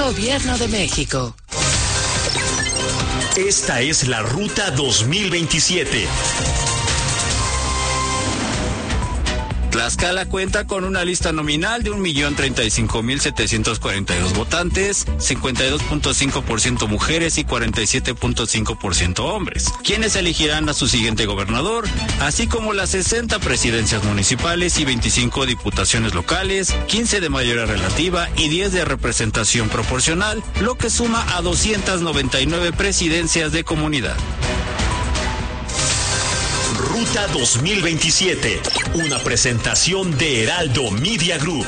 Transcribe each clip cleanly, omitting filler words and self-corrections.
Gobierno de México. Esta es la Ruta 2027. Tlaxcala cuenta con una lista nominal de 1,035,742 votantes, 52.5% mujeres y 47.5% hombres, quienes elegirán a su siguiente gobernador, así como las 60 presidencias municipales y 25 diputaciones locales, 15 de mayoría relativa y 10 de representación proporcional, lo que suma a 299 presidencias de comunidad. Ruta 2027, una presentación de Heraldo Media Group.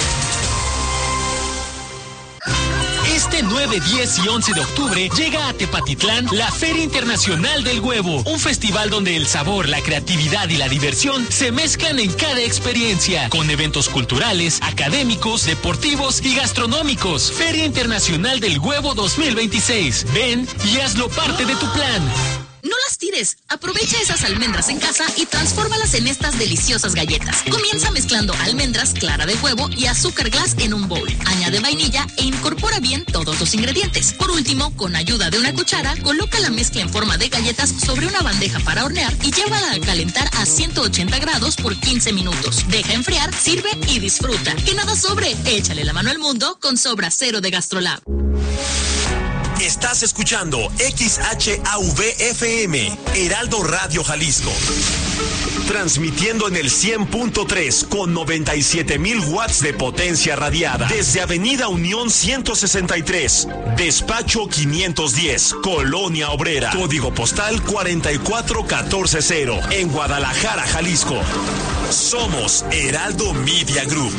Este 9, 10 y 11 de octubre llega a Tepatitlán la Feria Internacional del Huevo, un festival donde el sabor, la creatividad y la diversión se mezclan en cada experiencia, con eventos culturales, académicos, deportivos y gastronómicos. Feria Internacional del Huevo 2026. Ven y hazlo parte de tu plan. No las tires. Aprovecha esas almendras en casa y transfórmalas en estas deliciosas galletas. Comienza mezclando almendras, clara de huevo y azúcar glass en un bowl. Añade vainilla e incorpora bien todos los ingredientes. Por último, con ayuda de una cuchara, coloca la mezcla en forma de galletas sobre una bandeja para hornear y llévala a calentar a 180 grados por 15 minutos. Deja enfriar, sirve y disfruta. Que nada sobre. Échale la mano al mundo con Sobra Cero de Gastrolab. Estás escuchando XHAV-FM, Heraldo Radio Jalisco. Transmitiendo en el 100.3 con 97,000 watts de potencia radiada. Desde Avenida Unión 163, Despacho 510, Colonia Obrera. Código postal 44140, en Guadalajara, Jalisco. Somos Heraldo Media Group.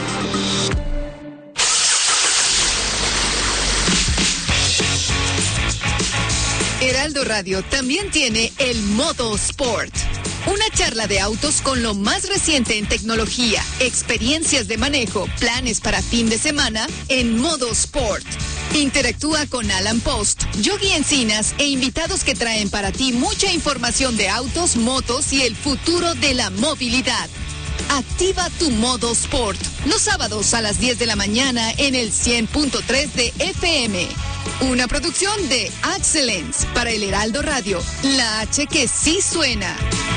Heraldo Radio también tiene el Modo Sport. Una charla de autos con lo más reciente en tecnología, experiencias de manejo, planes para fin de semana en Modo Sport. Interactúa con Alan Post, Yogi Encinas e invitados que traen para ti mucha información de autos, motos y el futuro de la movilidad. Activa tu Modo Sport los sábados a las 10 de la mañana en el 100.3 de FM. Una producción de Excellence para el Heraldo Radio, la H que sí suena.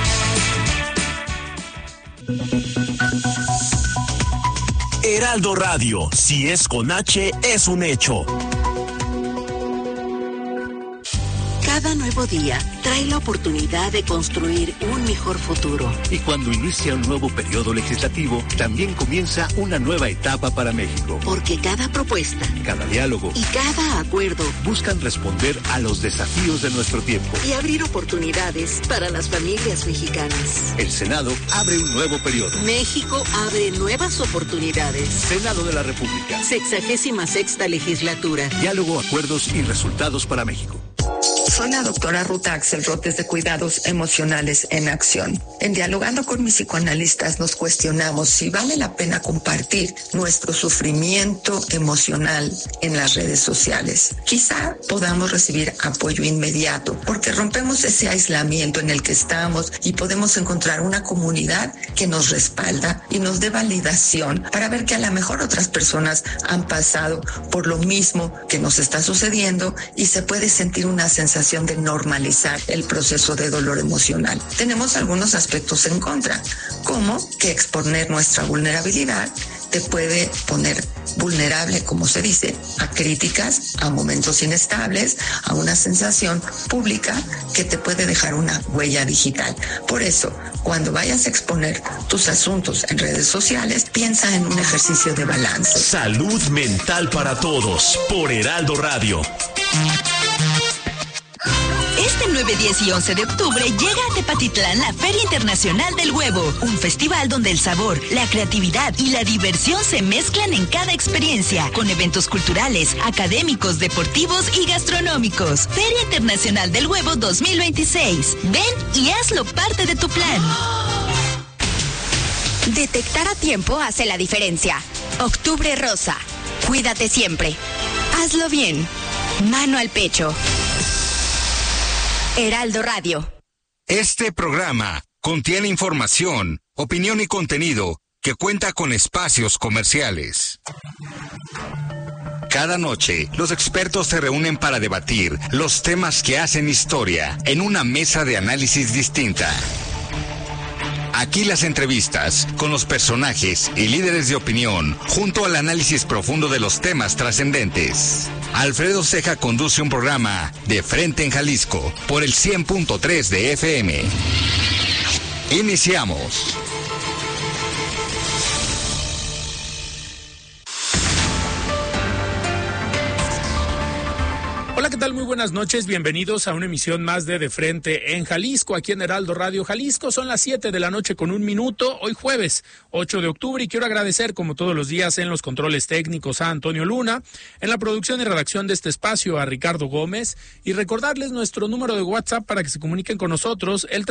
Heraldo Radio, si es con H, es un hecho. Cada nuevo día trae la oportunidad de construir un mejor futuro. Y cuando inicia un nuevo periodo legislativo, también comienza una nueva etapa para México. Porque cada propuesta, cada diálogo y cada acuerdo buscan responder a los desafíos de nuestro tiempo y abrir oportunidades para las familias mexicanas. El Senado abre un nuevo periodo. México abre nuevas oportunidades. Senado de la República. 66ª legislatura. Diálogo, acuerdos y resultados para México. Soy la doctora Ruta Axelrod de Cuidados Emocionales en Acción. En Dialogando con mis psicoanalistas nos cuestionamos si vale la pena compartir nuestro sufrimiento emocional en las redes sociales. Quizá podamos recibir apoyo inmediato porque rompemos ese aislamiento en el que estamos y podemos encontrar una comunidad que nos respalda y nos dé validación para ver que a lo mejor otras personas han pasado por lo mismo que nos está sucediendo y se puede sentir una sensación de normalizar el proceso de dolor emocional. Tenemos algunos aspectos en contra, como que exponer nuestra vulnerabilidad te puede poner vulnerable, como se dice, a críticas, a momentos inestables, a una sensación pública que te puede dejar una huella digital. Por eso, cuando vayas a exponer tus asuntos en redes sociales, piensa en un ejercicio de balance. Salud mental para todos, por Heraldo Radio. Este 9, 10 y 11 de octubre llega a Tepatitlán la Feria Internacional del Huevo, un festival donde el sabor, la creatividad y la diversión se mezclan en cada experiencia, con eventos culturales, académicos, deportivos y gastronómicos. Feria Internacional del Huevo 2026. Ven y hazlo parte de tu plan. Detectar a tiempo hace la diferencia. Octubre Rosa. Cuídate siempre. Hazlo bien. Mano al pecho. Heraldo Radio. Este programa contiene información, opinión y contenido que cuenta con espacios comerciales. Cada noche, los expertos se reúnen para debatir los temas que hacen historia en una mesa de análisis distinta. Aquí las entrevistas con los personajes y líderes de opinión, junto al análisis profundo de los temas trascendentes. Alfredo Ceja conduce un programa De Frente en Jalisco por el 100.3 de FM. Iniciamos. Hola, ¿qué tal? Muy buenas noches, bienvenidos a una emisión más de Frente en Jalisco, aquí en Heraldo Radio Jalisco. Son las 7 de la noche con 1 minuto, hoy jueves 8 de octubre, y quiero agradecer, como todos los días, en los controles técnicos a Antonio Luna, en la producción y redacción de este espacio a Ricardo Gómez, y recordarles nuestro número de WhatsApp para que se comuniquen con nosotros, el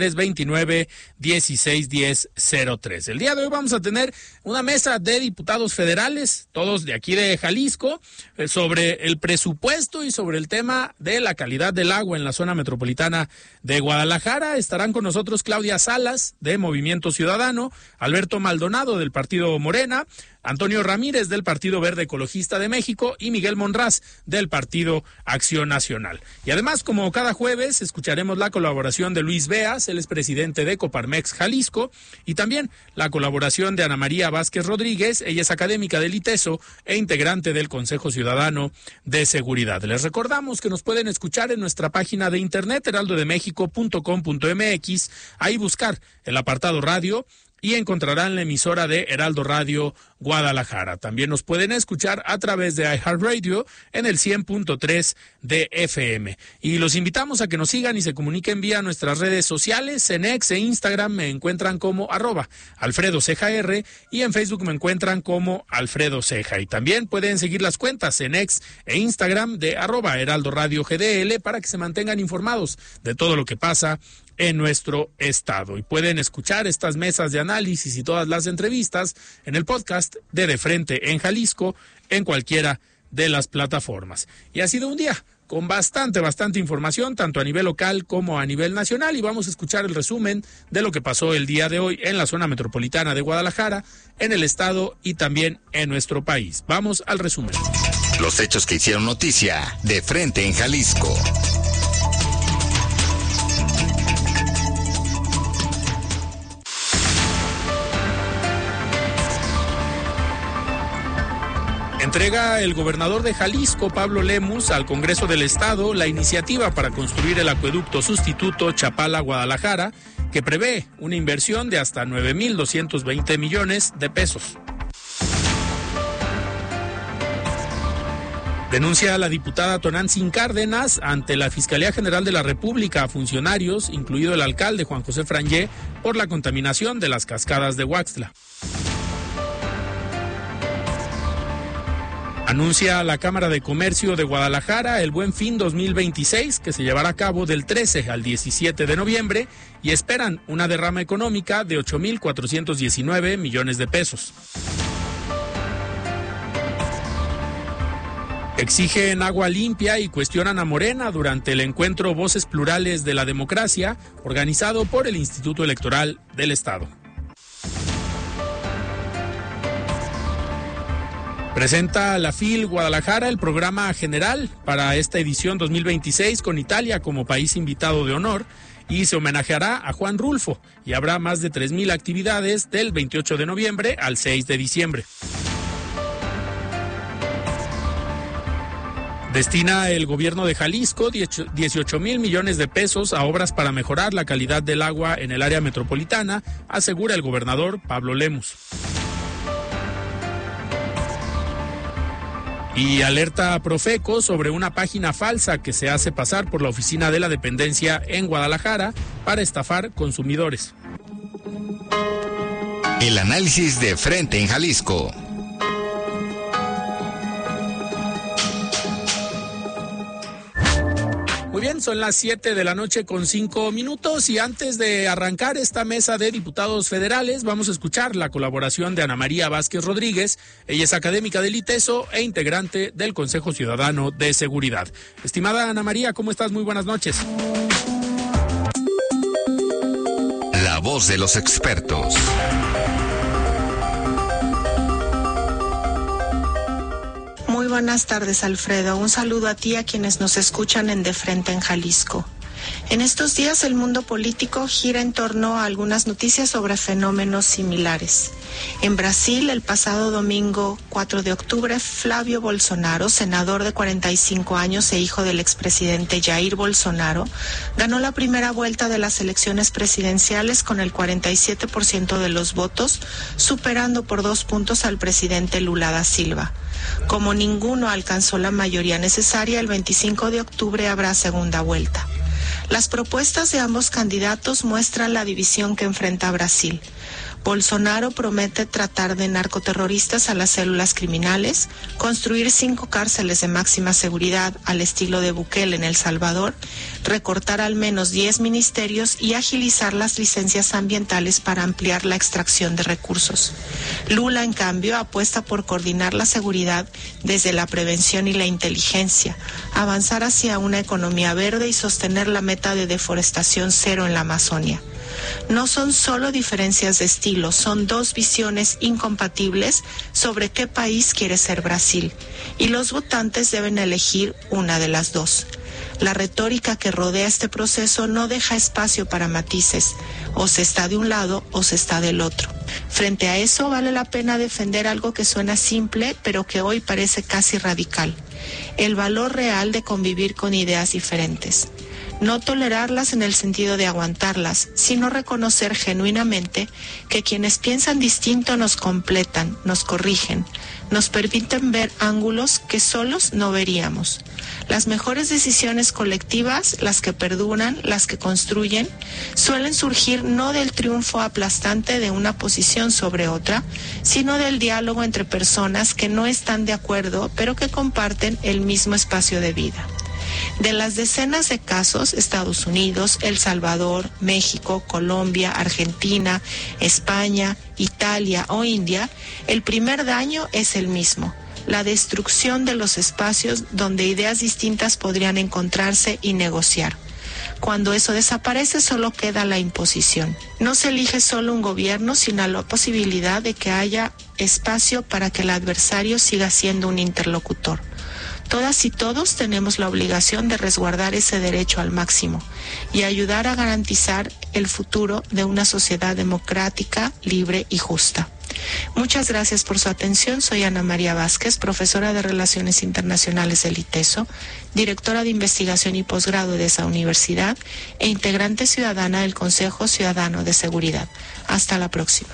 3329-161003. El día de hoy vamos a tener una mesa de diputados federales, todos de aquí de Jalisco, sobre el presupuesto y sobre el tema de la calidad del agua en la zona metropolitana de Guadalajara. Estarán con nosotros Claudia Salas, de Movimiento Ciudadano, Alberto Maldonado, del Partido Morena, Antonio Ramírez, del Partido Verde Ecologista de México, y Miguel Monraz, del Partido Acción Nacional. Y además, como cada jueves, escucharemos la colaboración de Luis Beas, él es presidente de Coparmex Jalisco, y también la colaboración de Ana María Vázquez Rodríguez, ella es académica del ITESO e integrante del Consejo Ciudadano de Seguridad. Les recordamos que nos pueden escuchar en nuestra página de internet, heraldodemexico.com.mx, ahí buscar el apartado radio, y encontrarán la emisora de Heraldo Radio Guadalajara. También nos pueden escuchar a través de iHeartRadio en el 100.3 de FM. Y los invitamos a que nos sigan y se comuniquen vía nuestras redes sociales. En X e Instagram me encuentran como @AlfredoCejaR y en Facebook me encuentran como Alfredo Ceja. Y también pueden seguir las cuentas en X e Instagram de @Heraldo Radio GDL para que se mantengan informados de todo lo que pasa en nuestro estado. Y pueden escuchar estas mesas de análisis y todas las entrevistas en el podcast de Frente en Jalisco en cualquiera de las plataformas. Y ha sido un día con bastante información, tanto a nivel local como a nivel nacional, y vamos a escuchar el resumen de lo que pasó el día de hoy en la zona metropolitana de Guadalajara, en el estado y también en nuestro país. Vamos al resumen. Los hechos que hicieron noticia de Frente en Jalisco. Entrega el gobernador de Jalisco, Pablo Lemus, al Congreso del Estado la iniciativa para construir el acueducto sustituto Chapala-Guadalajara, que prevé una inversión de hasta 9,220 millones de pesos. Denuncia a la diputada Tonantzin Cárdenas ante la Fiscalía General de la República a funcionarios, incluido el alcalde Juan José Frangé, por la contaminación de las cascadas de Huaxtla. Anuncia a la Cámara de Comercio de Guadalajara el Buen Fin 2026, que se llevará a cabo del 13 al 17 de noviembre, y esperan una derrama económica de 8,419 millones de pesos. Exigen agua limpia y cuestionan a Morena durante el encuentro Voces Plurales de la Democracia, organizado por el Instituto Electoral del Estado. Presenta la FIL Guadalajara el programa general para esta edición 2026 con Italia como país invitado de honor, y se homenajeará a Juan Rulfo, y habrá más de 3,000 actividades del 28 de noviembre al 6 de diciembre. Destina el gobierno de Jalisco 18,000 millones de pesos a obras para mejorar la calidad del agua en el área metropolitana, asegura el gobernador Pablo Lemus. Y alerta a Profeco sobre una página falsa que se hace pasar por la oficina de la dependencia en Guadalajara para estafar consumidores. El análisis de Frente en Jalisco. Muy bien, son las 7 de la noche con 5 minutos, y antes de arrancar esta mesa de diputados federales vamos a escuchar la colaboración de Ana María Vázquez Rodríguez. Ella es académica del ITESO e integrante del Consejo Ciudadano de Seguridad. Estimada Ana María, ¿cómo estás? Muy buenas noches. La voz de los expertos. Muy Muy buenas tardes, Alfredo. Un saludo a ti y a quienes nos escuchan en De Frente en Jalisco. En estos días el mundo político gira en torno a algunas noticias sobre fenómenos similares. En Brasil, el pasado domingo 4 de octubre, Flávio Bolsonaro, senador de 45 años e hijo del expresidente Jair Bolsonaro, ganó la primera vuelta de las elecciones presidenciales con el 47% de los votos, superando por 2 puntos al presidente Lula da Silva. Como ninguno alcanzó la mayoría necesaria, el 25 de octubre habrá segunda vuelta. Las propuestas de ambos candidatos muestran la división que enfrenta Brasil. Bolsonaro promete tratar de narcoterroristas a las células criminales, construir 5 cárceles de máxima seguridad al estilo de Bukele en El Salvador, recortar al menos 10 ministerios y agilizar las licencias ambientales para ampliar la extracción de recursos. Lula, en cambio, apuesta por coordinar la seguridad desde la prevención y la inteligencia, avanzar hacia una economía verde y sostener la meta de deforestación cero en la Amazonia. No son solo diferencias de estilo, son 2 visiones incompatibles sobre qué país quiere ser Brasil, y los votantes deben elegir una de las 2. La retórica que rodea este proceso no deja espacio para matices, o se está de un lado o se está del otro. Frente a eso, vale la pena defender algo que suena simple, pero que hoy parece casi radical: el valor real de convivir con ideas diferentes. No tolerarlas en el sentido de aguantarlas, sino reconocer genuinamente que quienes piensan distinto nos completan, nos corrigen, nos permiten ver ángulos que solos no veríamos. Las mejores decisiones colectivas, las que perduran, las que construyen, suelen surgir no del triunfo aplastante de una posición sobre otra, sino del diálogo entre personas que no están de acuerdo, pero que comparten el mismo espacio de vida. De las decenas de casos, Estados Unidos, El Salvador, México, Colombia, Argentina, España, Italia o India, el primer daño es el mismo: la destrucción de los espacios donde ideas distintas podrían encontrarse y negociar. Cuando eso desaparece, solo queda la imposición. No se elige solo un gobierno, sino la posibilidad de que haya espacio para que el adversario siga siendo un interlocutor. Todas y todos tenemos la obligación de resguardar ese derecho al máximo y ayudar a garantizar el futuro de una sociedad democrática, libre y justa. Muchas gracias por su atención. Soy Ana María Vázquez, profesora de Relaciones Internacionales del ITESO, directora de Investigación y Posgrado de esa universidad e integrante ciudadana del Consejo Ciudadano de Seguridad. Hasta la próxima.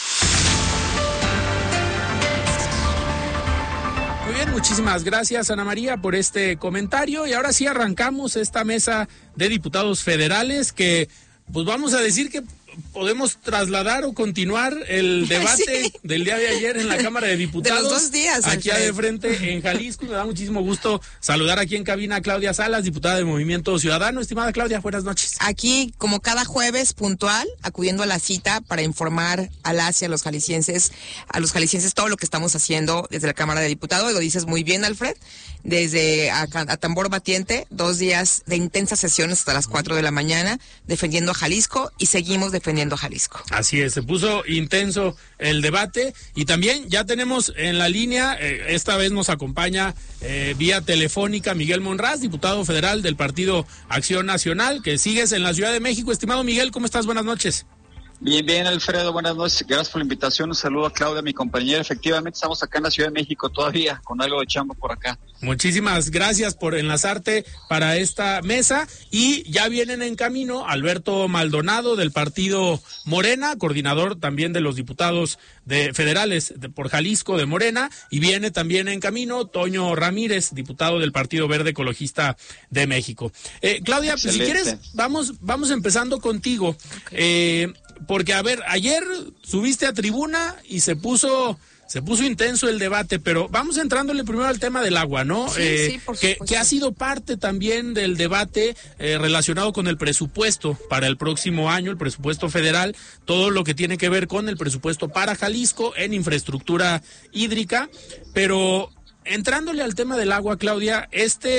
Muy bien, muchísimas gracias, Ana María, por este comentario. Y ahora sí arrancamos esta mesa de diputados federales que, pues vamos a decir que podemos trasladar o continuar el debate sí. del día de ayer en la Cámara de Diputados. De los 2 días. Aquí de frente en Jalisco. Me da muchísimo gusto saludar aquí en cabina a Claudia Salas, diputada del Movimiento Ciudadano. Estimada Claudia, buenas noches. Aquí, como cada jueves, puntual, acudiendo a la cita para informar a las y a los jaliscienses todo lo que estamos haciendo desde la Cámara de Diputados. Lo dices muy bien, Alfred. Desde a tambor batiente, 2 días de intensas sesiones hasta las 4 de la mañana, defendiendo a Jalisco, y seguimos defendiendo a Jalisco. Así es, se puso intenso el debate y también ya tenemos en la línea, esta vez nos acompaña vía telefónica Miguel Monraz, diputado federal del Partido Acción Nacional, que sigues en la Ciudad de México. Estimado Miguel, ¿cómo estás? Buenas noches. Bien, Alfredo, buenas noches, gracias por la invitación, un saludo a Claudia, mi compañera. Efectivamente estamos acá en la Ciudad de México todavía, con algo de chamba por acá. Muchísimas gracias por enlazarte para esta mesa, y ya vienen en camino Alberto Maldonado del partido Morena, coordinador también de los diputados federales por Jalisco de Morena, y viene también en camino Toño Ramírez, diputado del Partido Verde Ecologista de México. Claudia, pues, si quieres, vamos empezando contigo. Okay. Porque, a ver, ayer subiste a tribuna y se puso intenso el debate, pero vamos entrándole primero al tema del agua, ¿no? Sí, por supuesto. Que ha sido parte también del debate relacionado con el presupuesto para el próximo año, el presupuesto federal, todo lo que tiene que ver con el presupuesto para Jalisco en infraestructura hídrica, pero entrándole al tema del agua, Claudia,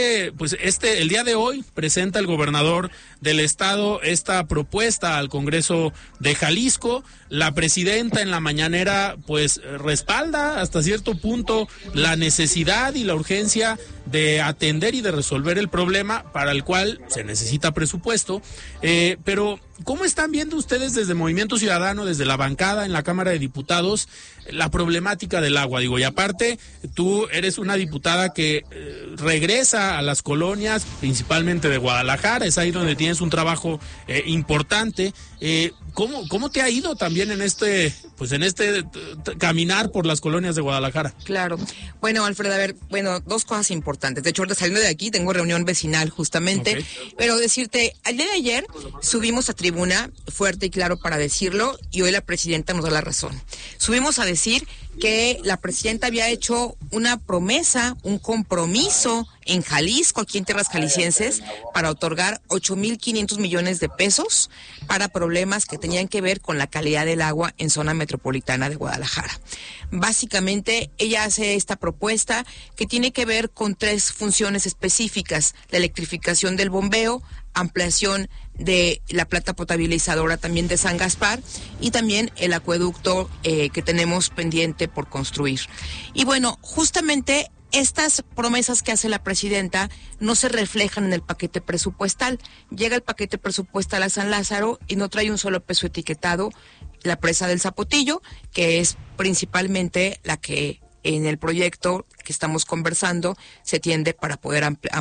el día de hoy presenta el gobernador del estado esta propuesta al Congreso de Jalisco. La presidenta en la mañanera pues respalda hasta cierto punto la necesidad y la urgencia de atender y de resolver el problema, para el cual se necesita presupuesto, pero ¿cómo están viendo ustedes desde Movimiento Ciudadano, desde la bancada en la Cámara de Diputados, la problemática del agua? Digo, y aparte, tú eres una diputada que regresa a las colonias, principalmente de Guadalajara, es ahí donde tienes un trabajo importante. ¿Cómo te ha ido también en este caminar por las colonias de Guadalajara? Claro. Bueno, Alfredo, a ver, dos cosas importantes. De hecho, ahorita saliendo de aquí tengo reunión vecinal justamente, okay. Pero decirte, el día de ayer subimos a tribuna fuerte y claro para decirlo, y hoy la presidenta nos da la razón. Subimos a decir que la presidenta había hecho una promesa, un compromiso en Jalisco, aquí en tierras jaliscienses, para otorgar 8,500 millones de pesos para problemas que tenían que ver con la calidad del agua en zona metropolitana de Guadalajara. Básicamente, ella hace esta propuesta que tiene que ver con 3 funciones específicas: la electrificación del bombeo, ampliación de la planta potabilizadora también de San Gaspar y también el acueducto que tenemos pendiente por construir. Y bueno, justamente estas promesas que hace la presidenta no se reflejan en el paquete presupuestal. Llega el paquete presupuestal a San Lázaro y no trae un solo peso etiquetado la presa del Zapotillo, que es principalmente la que en el proyecto que estamos conversando se tiende para poder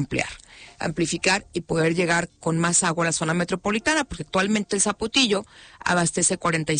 amplificar y poder llegar con más agua a la zona metropolitana, porque actualmente el Zapotillo abastece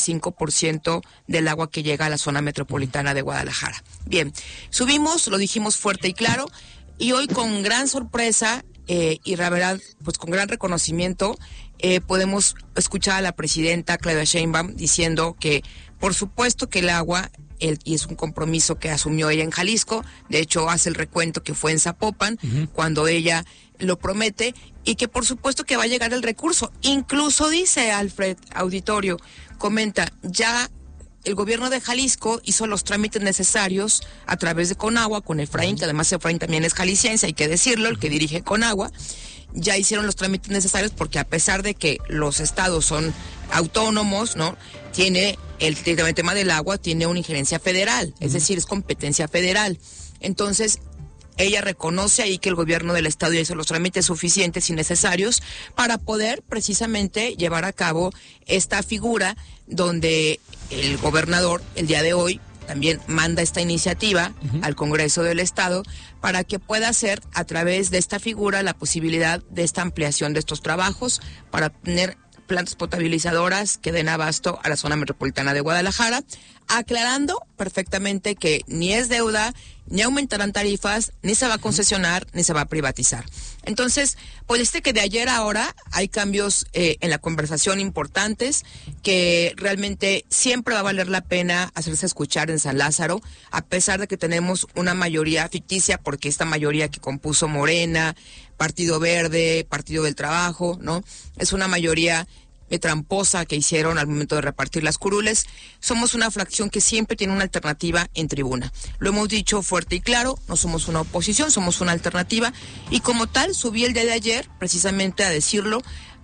45% del agua que llega a la zona metropolitana de Guadalajara. Bien, subimos, lo dijimos fuerte y claro, y hoy con gran sorpresa y la verdad, pues con gran reconocimiento, podemos escuchar a la presidenta Claudia Sheinbaum diciendo que por supuesto que el agua, y es un compromiso que asumió ella en Jalisco, de hecho hace el recuento que fue en Zapopan, cuando ella lo promete, y que por supuesto que va a llegar el recurso. Incluso dice Alfred, auditorio, comenta, ya el gobierno de Jalisco hizo los trámites necesarios a través de Conagua, con Efraín, que además Efraín también es jalisciense, hay que decirlo, el que dirige Conagua, ya hicieron los trámites necesarios porque a pesar de que los estados son autónomos, ¿no? Tiene el tema del agua, tiene una injerencia federal, es decir, es competencia federal. Entonces, ella reconoce ahí que el gobierno del estado ya hizo los trámites suficientes y necesarios para poder precisamente llevar a cabo esta figura donde el gobernador el día de hoy también manda esta iniciativa al Congreso del Estado para que pueda hacer a través de esta figura la posibilidad de esta ampliación de estos trabajos para tener plantas potabilizadoras que den abasto a la zona metropolitana de Guadalajara, aclarando perfectamente que ni es deuda, ni aumentarán tarifas, ni se va a concesionar, ni se va a privatizar. Entonces, pues que de ayer a ahora hay cambios en la conversación importantes que realmente siempre va a valer la pena hacerse escuchar en San Lázaro, a pesar de que tenemos una mayoría ficticia, porque esta mayoría que compuso Morena, Partido Verde, Partido del Trabajo, ¿no? Es una mayoría tramposa que hicieron al momento de repartir las curules. Somos una fracción que siempre tiene una alternativa en tribuna. Lo hemos dicho fuerte y claro, no somos una oposición, somos una alternativa, y como tal subí el día de ayer precisamente a decirlo,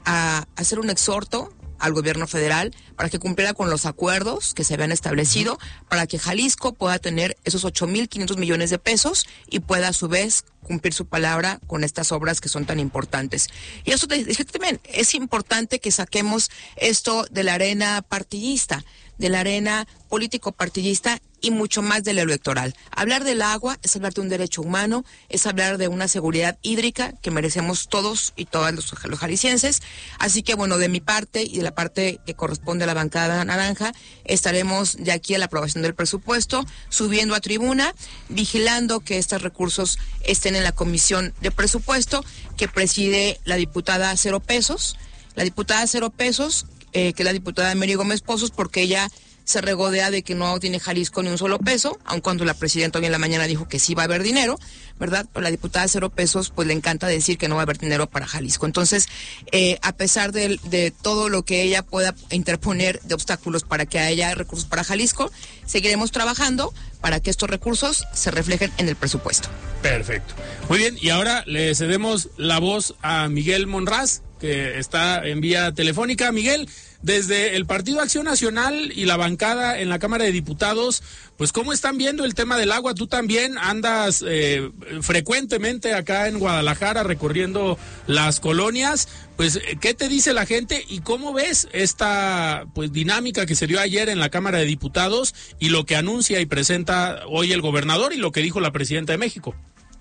a hacer un exhorto al gobierno federal para que cumpliera con los acuerdos que se habían establecido, para que Jalisco pueda tener esos 8,500 millones de pesos y pueda a su vez cumplir su palabra con estas obras que son tan importantes. Y eso también es importante que saquemos esto de la arena partidista, de la arena político-partidista y mucho más de lo electoral. Hablar del agua es hablar de un derecho humano, es hablar de una seguridad hídrica que merecemos todos y todas los jaliscienses. Así que bueno, de mi parte y de la parte que corresponde a la bancada naranja, estaremos de aquí a la aprobación del presupuesto, subiendo a tribuna, vigilando que estos recursos estén en la comisión de presupuesto que preside la diputada Cero Pesos. La diputada Cero Pesos, que es la diputada Mary Gómez Pozos, porque ella se regodea de que no tiene Jalisco ni un solo peso, aun cuando la presidenta hoy en la mañana dijo que sí va a haber dinero, ¿verdad? Pero la diputada 0 pesos, pues le encanta decir que no va a haber dinero para Jalisco. Entonces, a pesar de todo lo que ella pueda interponer de obstáculos para que haya recursos para Jalisco, seguiremos trabajando para que estos recursos se reflejen en el presupuesto. Perfecto. Muy bien, y ahora le cedemos la voz a Miguel Monraz, que está en vía telefónica. Miguel, desde el Partido Acción Nacional y la bancada en la Cámara de Diputados, pues ¿cómo están viendo el tema del agua? Tú también andas frecuentemente acá en Guadalajara recorriendo las colonias. Pues, ¿qué te dice la gente y cómo ves esta pues dinámica que se dio ayer en la Cámara de Diputados y lo que anuncia y presenta hoy el gobernador y lo que dijo la presidenta de México?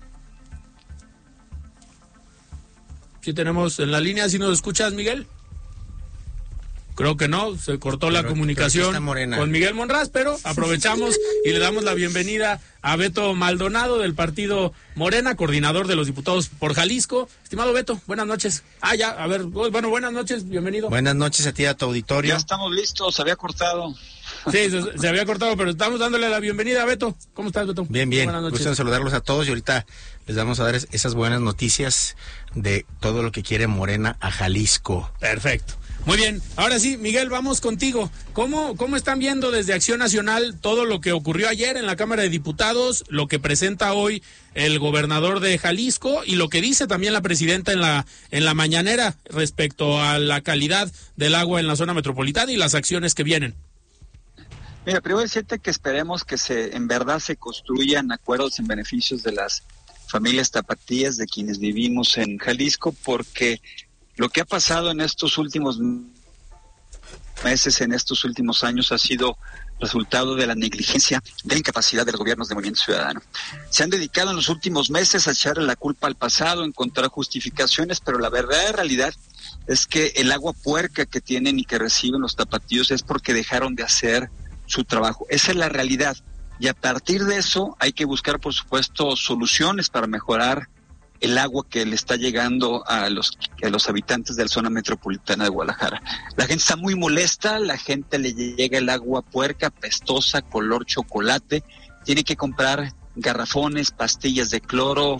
¿Sí tenemos en la línea? ¿Sí nos escuchas, Miguel? Creo que no, se cortó la comunicación con Miguel Monraz, pero aprovechamos y le damos la bienvenida a Beto Maldonado del partido Morena, coordinador de los diputados por Jalisco. Estimado Beto, buenas noches. Buenas noches, bienvenido. Buenas noches a ti, a tu auditorio. Ya estamos listos, se había cortado. Sí, se había cortado, pero estamos dándole la bienvenida a Beto. ¿Cómo estás, Beto? Bien, buenas noches. Gusto en saludarlos a todos y ahorita les vamos a dar esas buenas noticias de todo lo que quiere Morena a Jalisco. Perfecto. Muy bien, ahora sí, Miguel, vamos contigo. ¿Cómo están viendo desde Acción Nacional todo lo que ocurrió ayer en la Cámara de Diputados, lo que presenta hoy el gobernador de Jalisco y lo que dice también la presidenta en la mañanera respecto a la calidad del agua en la zona metropolitana y las acciones que vienen? Mira, primero decirte que esperemos que en verdad se construyan acuerdos en beneficios de las familias tapatías, de quienes vivimos en Jalisco, porque lo que ha pasado en estos últimos meses, en estos últimos años, ha sido resultado de la negligencia, de la incapacidad de los gobiernos de Movimiento Ciudadano. Se han dedicado en los últimos meses a echarle la culpa al pasado, encontrar justificaciones, pero la verdadera realidad es que el agua puerca que tienen y que reciben los tapatíos es porque dejaron de hacer su trabajo. Esa es la realidad. Y a partir de eso hay que buscar, por supuesto, soluciones para mejorar el agua que le está llegando a los habitantes de la zona metropolitana de Guadalajara. La gente está muy molesta, la gente le llega el agua puerca, pestosa, color chocolate, tiene que comprar garrafones, pastillas de cloro,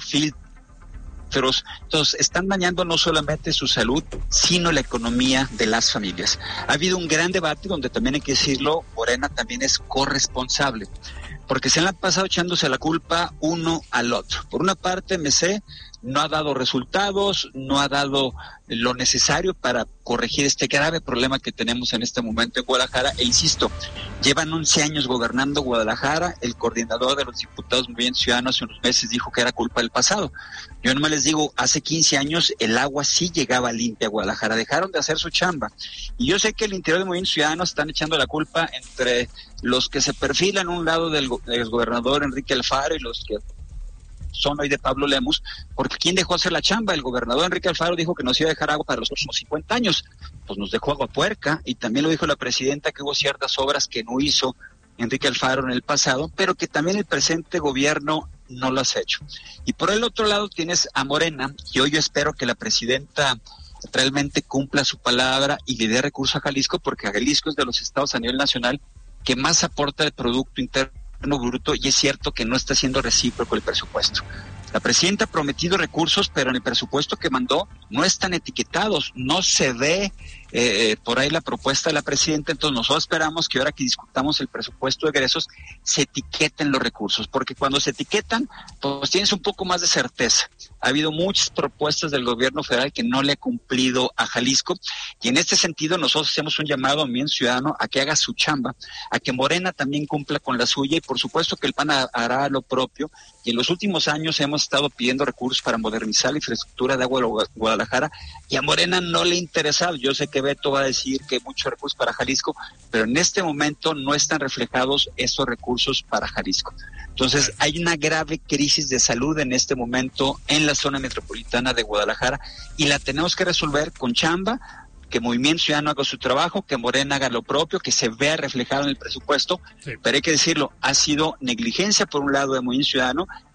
filtros. Entonces, están dañando no solamente su salud, sino la economía de las familias. Ha habido un gran debate donde también hay que decirlo, Morena también es corresponsable, porque se le han pasado echándose la culpa uno al otro. Por una parte, MC no ha dado resultados, no ha dado lo necesario para corregir este grave problema que tenemos en este momento en Guadalajara. E insisto, llevan 11 años gobernando Guadalajara. El coordinador de los diputados Movimiento Ciudadano hace unos meses dijo que era culpa del pasado. Yo nomás les digo, hace 15 años el agua sí llegaba limpia a Guadalajara. Dejaron de hacer su chamba. Y yo sé que el interior del Movimiento Ciudadano están echando la culpa entre los que se perfilan a un lado del gobernador Enrique Alfaro y los que son hoy de Pablo Lemus, porque ¿quién dejó hacer la chamba? El gobernador Enrique Alfaro dijo que nos iba a dejar agua para los próximos 50 años, pues nos dejó agua puerca, y también lo dijo la presidenta que hubo ciertas obras que no hizo Enrique Alfaro en el pasado, pero que también el presente gobierno no las ha hecho. Y por el otro lado tienes a Morena, y hoy yo espero que la presidenta realmente cumpla su palabra y le dé recurso a Jalisco, porque Jalisco es de los estados a nivel nacional que más aporta el Producto Interno Bruto, y es cierto que no está siendo recíproco el presupuesto. La presidenta ha prometido recursos, pero en el presupuesto que mandó no están etiquetados, no se ve por ahí la propuesta de la presidenta. Entonces nosotros esperamos que ahora que discutamos el presupuesto de egresos se etiqueten los recursos, porque cuando se etiquetan, pues tienes un poco más de certeza. Ha habido muchas propuestas del gobierno federal que no le ha cumplido a Jalisco, y en este sentido nosotros hacemos un llamado a Movimiento Ciudadano a que haga su chamba, a que Morena también cumpla con la suya, y por supuesto que el PAN hará lo propio. Y en los últimos años hemos estado pidiendo recursos para modernizar la infraestructura de agua de Guadalajara, y a Morena no le ha interesado. Yo sé que Beto va a decir que hay muchos recursos para Jalisco, pero en este momento no están reflejados esos recursos para Jalisco. Entonces hay una grave crisis de salud en este momento en la zona metropolitana de Guadalajara, y la tenemos que resolver con chamba, que Movimiento Ciudadano haga su trabajo, que Morena haga lo propio, que se vea reflejado en el presupuesto. Sí. Pero hay que decirlo, ha sido negligencia por un lado de Movimiento Ciudadano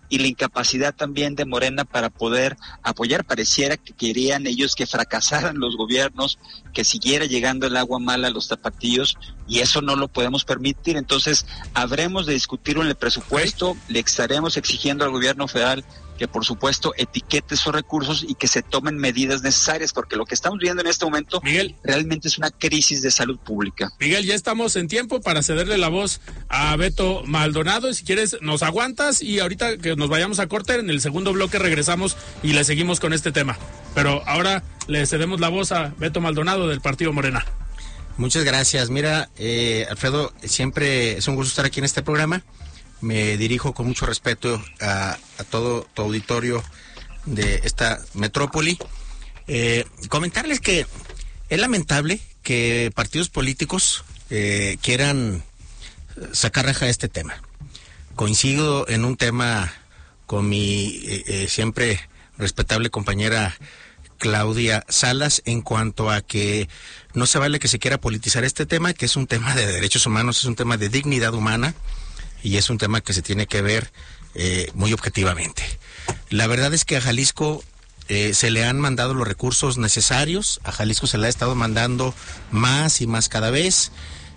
y la incapacidad también de Morena para poder apoyar. Pareciera que querían ellos que fracasaran los gobiernos, que siguiera llegando el agua mala a los tapatíos, y eso no lo podemos permitir. Entonces habremos de discutirlo en el presupuesto, le estaremos exigiendo al gobierno federal que por supuesto etiquete esos recursos y que se tomen medidas necesarias, porque lo que estamos viendo en este momento, Miguel, realmente es una crisis de salud pública. Miguel, ya estamos en tiempo para cederle la voz a Beto Maldonado, y si quieres nos aguantas y ahorita que nos vayamos a corte, en el segundo bloque regresamos y le seguimos con este tema. Pero ahora le cedemos la voz a Beto Maldonado del Partido Morena. Muchas gracias. Mira, Alfredo, siempre es un gusto estar aquí en este programa. Me dirijo con mucho respeto a todo tu auditorio de esta metrópoli. Comentarles que es lamentable que partidos políticos quieran sacar raja de este tema. Coincido en un tema con mi siempre respetable compañera Claudia Salas en cuanto a que no se vale que se quiera politizar este tema, que es un tema de derechos humanos, es un tema de dignidad humana, y es un tema que se tiene que ver muy objetivamente. La verdad es que a Jalisco se le han mandado los recursos necesarios, a Jalisco se le ha estado mandando más y más cada vez.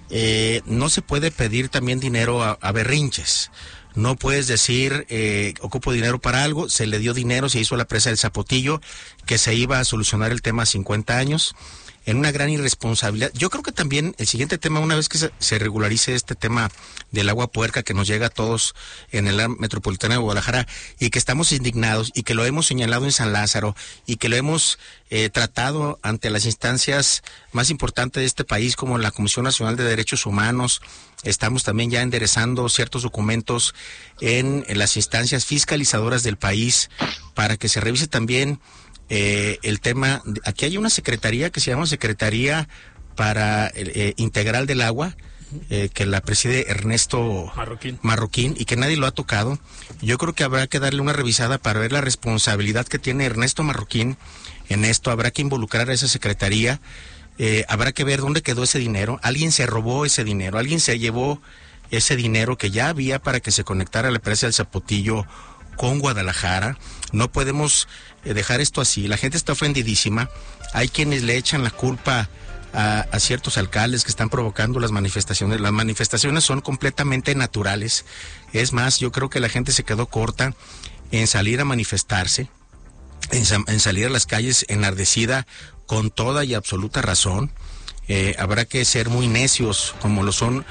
No se puede pedir también dinero a berrinches. No puedes decir, ocupo dinero para algo, se le dio dinero, se hizo la presa del Zapotillo, que se iba a solucionar el tema a 50 años. En una gran irresponsabilidad. Yo creo que también el siguiente tema, una vez que se regularice este tema del agua puerca que nos llega a todos en el área metropolitana de Guadalajara, y que estamos indignados y que lo hemos señalado en San Lázaro y que lo hemos tratado ante las instancias más importantes de este país, como la Comisión Nacional de Derechos Humanos. Estamos también ya enderezando ciertos documentos en las instancias fiscalizadoras del país para que se revise también el tema. Aquí hay una secretaría que se llama Secretaría para Integral del Agua, que la preside Ernesto Marroquín, y que nadie lo ha tocado. Yo creo que habrá que darle una revisada para ver la responsabilidad que tiene Ernesto Marroquín en esto. Habrá que involucrar a esa secretaría, habrá que ver dónde quedó ese dinero. Alguien se robó ese dinero, alguien se llevó ese dinero que ya había para que se conectara la presa del Zapotillo con Guadalajara. No podemos dejar esto así. La gente está ofendidísima. Hay quienes le echan la culpa a ciertos alcaldes que están provocando las manifestaciones. Las manifestaciones son completamente naturales. Es más, yo creo que la gente se quedó corta en salir a manifestarse, en salir a las calles enardecida con toda y absoluta razón. Habrá que ser muy necios, como lo son